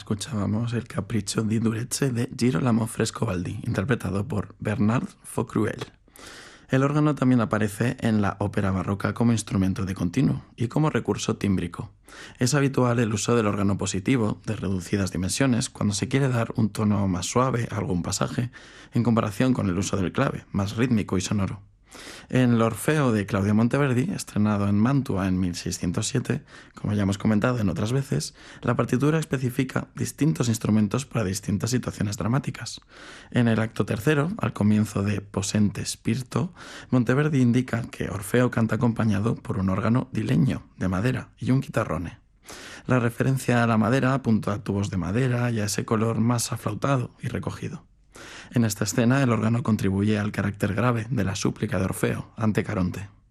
escuchábamos el Capriccio di Durezze de Girolamo Frescobaldi, interpretado por Bernard Faucruel. El órgano también aparece en la ópera barroca como instrumento de continuo y como recurso tímbrico. Es habitual el uso del órgano positivo, de reducidas dimensiones, cuando se quiere dar un tono más suave a algún pasaje, en comparación con el uso del clave, más rítmico y sonoro. En el Orfeo de Claudio Monteverdi, estrenado en Mantua en 1607, como ya hemos comentado en otras veces, la partitura especifica distintos instrumentos para distintas situaciones dramáticas. En el acto tercero, al comienzo de Posente Spirito, Monteverdi indica que Orfeo canta acompañado por un órgano di legno, de madera, y un chitarrone. La referencia a la madera apunta a tubos de madera y a ese color más aflautado y recogido. En esta escena, el órgano contribuye al carácter grave de la súplica de Orfeo ante Caronte.